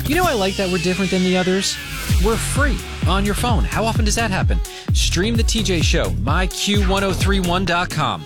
You know I like that we're different than the others? We're free on your phone. How often does that happen? Stream the TJ Show, myq1031.com.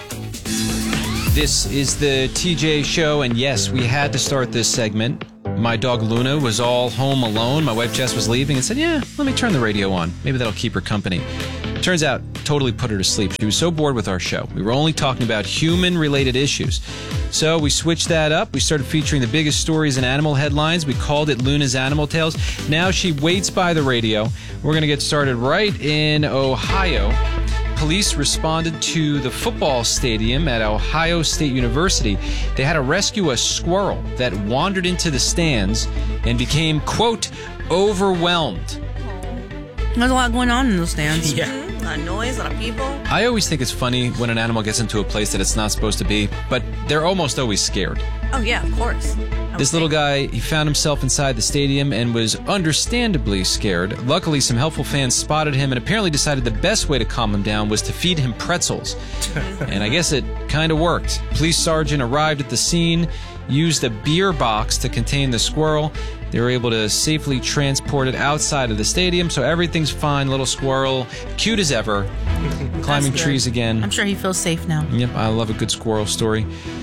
This is the TJ Show, and yes, we had to start this segment. My dog Luna was all home alone. My wife Jess was leaving and said, yeah, let me turn the radio on. Maybe that'll keep her company. Turns out, totally put her to sleep. She was so bored with our show. We were only talking about human-related issues. So we switched that up. We started featuring the biggest stories in animal headlines. We called it Luna's Animal Tales. Now she waits by the radio. We're going to get started right in Ohio. Police responded to the football stadium at Ohio State University. They had to rescue a squirrel that wandered into the stands and became, quote, overwhelmed. There's a lot going on in those stands. Yeah. A lot of noise, a lot of people. I always think it's funny when an animal gets into a place that it's not supposed to be, but they're almost always scared. Oh, yeah, of course. This little guy, he found himself inside the stadium and was understandably scared. Luckily, some helpful fans spotted him and apparently decided the best way to calm him down was to feed him pretzels. And I guess it kind of worked. Police sergeant arrived at the scene, used a beer box to contain the squirrel. They were able to safely transport it outside of the stadium, so everything's fine. Little squirrel, cute as ever, climbing trees again. I'm sure he feels safe now. Yep, I love a good squirrel story.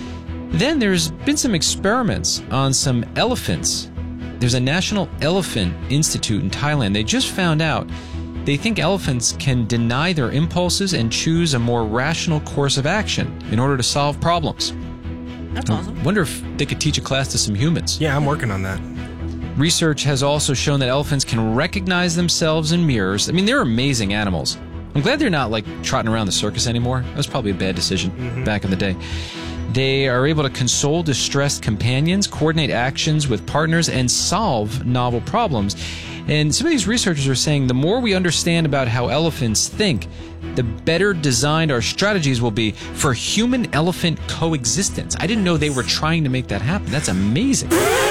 Then there's been some experiments on some elephants. There's a National Elephant Institute in Thailand. They just found out they think elephants can deny their impulses and choose a more rational course of action in order to solve problems. That's awesome. I wonder if they could teach a class to some humans. Yeah, I'm working on that. Research has also shown that elephants can recognize themselves in mirrors. I mean, they're amazing animals. I'm glad they're not, like, trotting around the circus anymore. That was probably a bad decision back in the day. They are able to console distressed companions, coordinate actions with partners, and solve novel problems. And some of these researchers are saying the more we understand about how elephants think, the better designed our strategies will be for human-elephant coexistence. I didn't know they were trying to make that happen. That's amazing.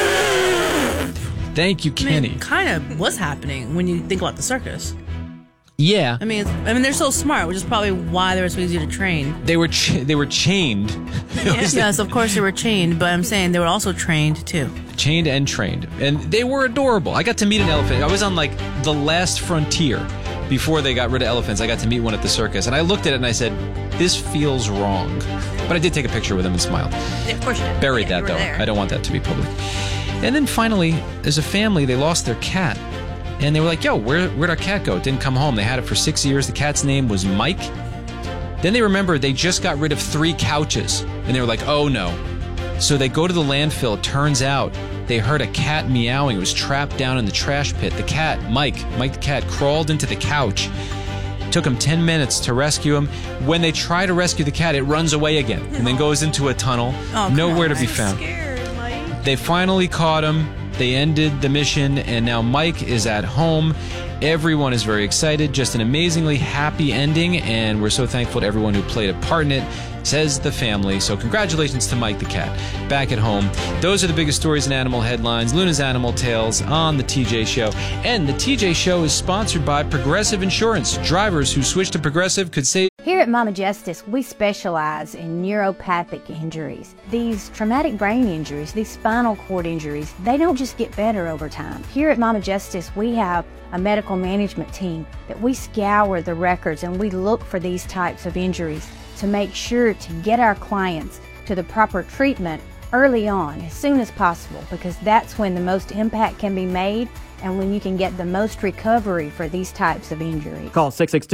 Thank you, Kenny. I mean, kind of what's happening when you think about the circus. Yeah. I mean, they're so smart, which is probably why they were so easy to train. They were chained. Yes, of course they were chained, but I'm saying they were also trained too. Chained and trained. And they were adorable. I got to meet an elephant. I was on, like, the last frontier before they got rid of elephants. I got to meet one at the circus. And I looked at it and I said, this feels wrong. But I did take a picture with him and smiled. Yeah, of course you did. Buried that, though. There. I don't want that to be public. And then finally, as a family, they lost their cat. And they were like, yo, where'd our cat go? It didn't come home. They had it for 6 years. The cat's name was Mike. Then they remembered they just got rid of 3 couches. And they were like, oh, no. So they go to the landfill. It turns out they heard a cat meowing. It was trapped down in the trash pit. The cat, Mike the cat, crawled into the couch. It took them 10 minutes to rescue him. When they try to rescue the cat, it runs away again and then goes into a tunnel. Nowhere to be found. Scared, Mike. They finally caught him. They ended the mission, and now Mike is at home. Everyone is very excited. Just an amazingly happy ending, and we're so thankful to everyone who played a part in it, says the family. So congratulations to Mike the cat, back at home. Those are the biggest stories in animal headlines. Luna's Animal Tales on The TJ Show. And The TJ Show is sponsored by Progressive Insurance. Drivers who switch to Progressive could save. Here at Mama Justice, we specialize in neuropathic injuries. These traumatic brain injuries, these spinal cord injuries, they don't just get better over time. Here at Mama Justice, we have a medical management team that we scour the records and we look for these types of injuries to make sure to get our clients to the proper treatment early on, as soon as possible, because that's when the most impact can be made and when you can get the most recovery for these types of injuries. Call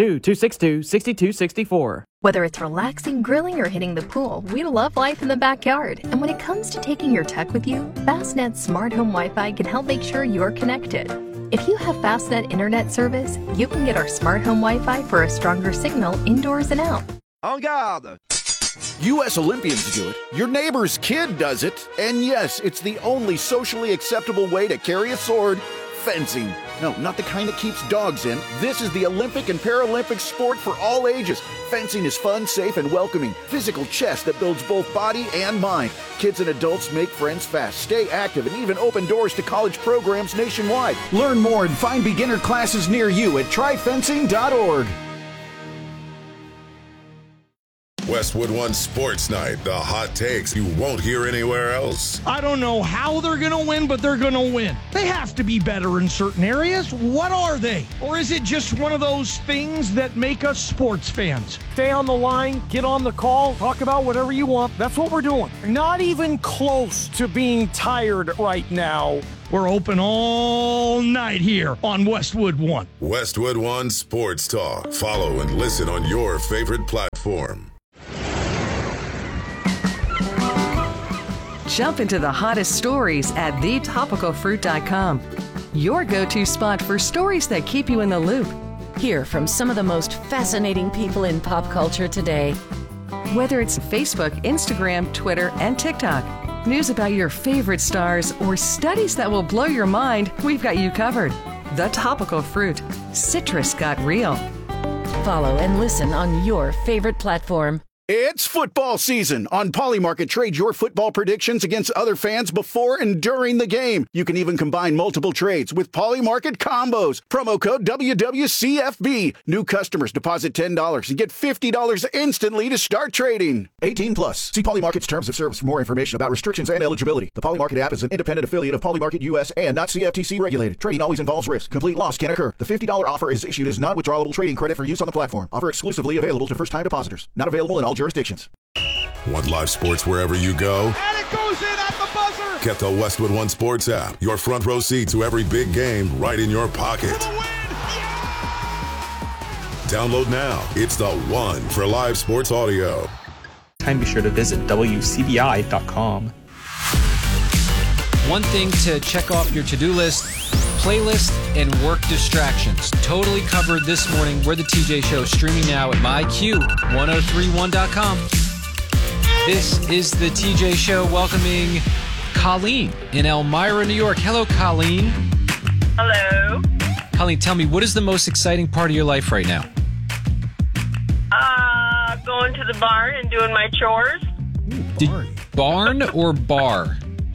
662-262-6264. Whether it's relaxing, grilling, or hitting the pool, we love life in the backyard. And when it comes to taking your tech with you, Fastnet's Smart Home Wi-Fi can help make sure you're connected. If you have Fastnet internet service, you can get our Smart Home Wi-Fi for a stronger signal indoors and out. En garde! U.S. Olympians do it, your neighbor's kid does it, and yes, it's the only socially acceptable way to carry a sword. Fencing. No, not the kind that keeps dogs in. This is the Olympic and Paralympic sport for all ages. Fencing is fun, safe, and welcoming. Physical chess that builds both body and mind. Kids and adults make friends fast, stay active, and even open doors to college programs nationwide. Learn more and find beginner classes near you at tryfencing.org. Westwood One Sports Night, the hot takes you won't hear anywhere else. I don't know how they're going to win, but they're going to win. They have to be better in certain areas. What are they? Or is it just one of those things that make us sports fans? Stay on the line, get on the call, talk about whatever you want. That's what we're doing. Not even close to being tired right now. We're open all night here on Westwood One. Westwood One Sports Talk. Follow and listen on your favorite platform. Jump into the hottest stories at thetopicalfruit.com. Your go-to spot for stories that keep you in the loop. Hear from some of the most fascinating people in pop culture today. Whether it's Facebook, Instagram, Twitter, and TikTok, news about your favorite stars, or studies that will blow your mind, we've got you covered. The Topical Fruit. Citrus got real. Follow and listen on your favorite platform. It's football season. On Polymarket, trade your football predictions against other fans before and during the game. You can even combine multiple trades with Polymarket combos. Promo code WWCFB. New customers deposit $10 and get $50 instantly to start trading. 18 plus. See Polymarket's terms of service for more information about restrictions and eligibility. The Polymarket app is an independent affiliate of Polymarket US and not CFTC regulated. Trading always involves risk. Complete loss can occur. The $50 offer is issued as non-withdrawable trading credit for use on the platform. Offer exclusively available to first-time depositors. Not available in all jurisdictions. Want live sports wherever you go? And it goes in at the buzzer. Get the Westwood One Sports app. Your front row seat to every big game right in your pocket. Download now. It's the one for live sports audio. Be sure to visit WCBI.com. One thing to check off your to-do list, playlist and work distractions. Totally covered this morning. We're the TJ Show, streaming now at myQ1031.com. This is the TJ Show, welcoming Colleen in Elmira, New York. Hello, Colleen. Hello. Colleen, tell me, what is the most exciting part of your life right now? Going to the barn and doing my chores. Barn or bar?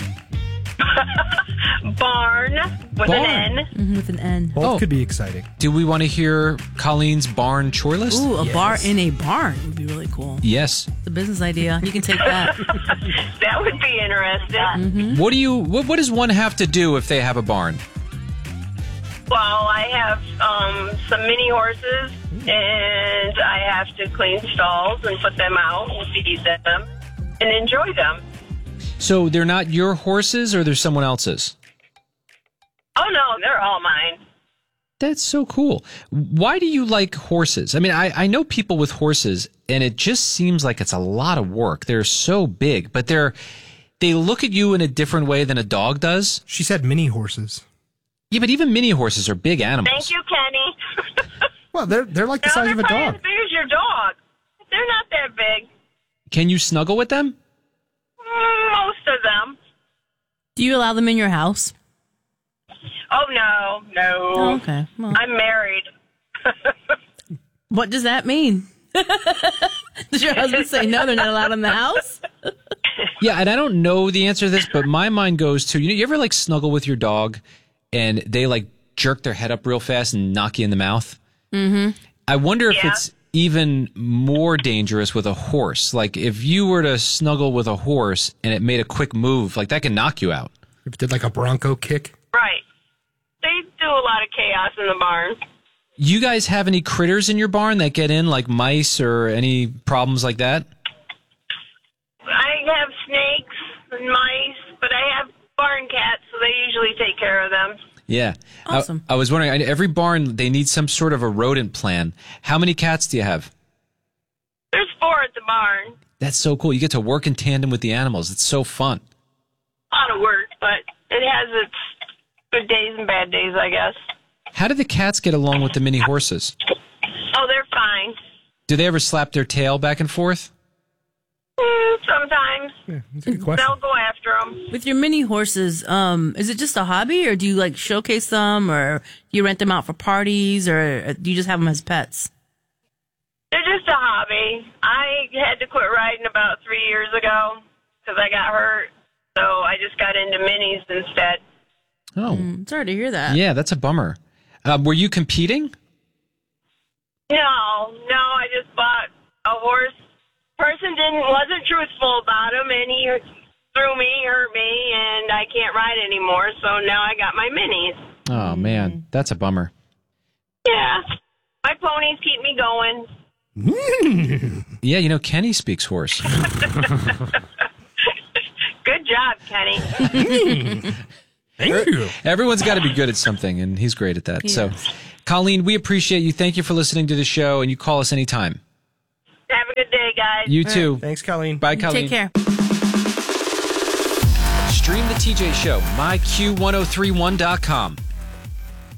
Barn with an N. Mm-hmm, with an N. Both could be exciting. Do we want to hear Colleen's barn chore list? Ooh, a bar in a barn would be really cool. Yes. It's a business idea. You can take that. That would be interesting. Mm-hmm. What does one have to do if they have a barn? Well, I have some mini horses, and I have to clean stalls and put them out and feed them and enjoy them. So they're not your horses, or they're someone else's? Oh, no, they're all mine. That's so cool. Why do you like horses? I mean, I know people with horses, and it just seems like it's a lot of work. They're so big, but they look at you in a different way than a dog does. She said mini horses. Yeah, but even mini horses are big animals. Thank you, Kenny. Well, they're like the size of a dog. As big as your dog. They're not that big. Can you snuggle with them? Most of them. Do you allow them in your house? Oh, no. Oh, okay. Well. I'm married. What does that mean? Does your husband say no, they're not allowed in the house? Yeah, and I don't know the answer to this, but my mind goes to, you ever like snuggle with your dog and they like jerk their head up real fast and knock you in the mouth? Mm-hmm. I wonder if it's even more dangerous with a horse. Like if you were to snuggle with a horse and it made a quick move, like that can knock you out. If it did like a Bronco kick. Right. They do a lot of chaos in the barn. You guys have any critters in your barn that get in, like mice or any problems like that? I have snakes and mice, but I have barn cats, so they usually take care of them. Yeah. Awesome. I was wondering, every barn, they need some sort of a rodent plan. How many cats do you have? There's 4 at the barn. That's so cool. You get to work in tandem with the animals. It's so fun. A lot of work, but it has its good days and bad days, I guess. How do the cats get along with the mini horses? Oh, they're fine. Do they ever slap their tail back and forth? Sometimes. Yeah, that's a good question. They'll go after them. With your mini horses, is it just a hobby, or do you like showcase them, or do you rent them out for parties, or do you just have them as pets? They're just a hobby. I had to quit riding about 3 years ago because I got hurt, so I just got into minis instead. Oh. Sorry to hear that. Yeah, that's a bummer. Were you competing? No, I just bought a horse person wasn't truthful about him, and he threw me, hurt me, and I can't ride anymore. So now I got my minis. Oh man, that's a bummer. Yeah, my ponies keep me going. Yeah, you know, Kenny speaks horse. Good job, Kenny. Thank you. Everyone's got to be good at something, and he's great at that. Yes. So, Colleen, we appreciate you. Thank you for listening to the show, and you call us anytime. Have a good day, guys. You too. Thanks, Colleen. Bye, Colleen. Take care. Stream the TJ Show, myQ1031.com.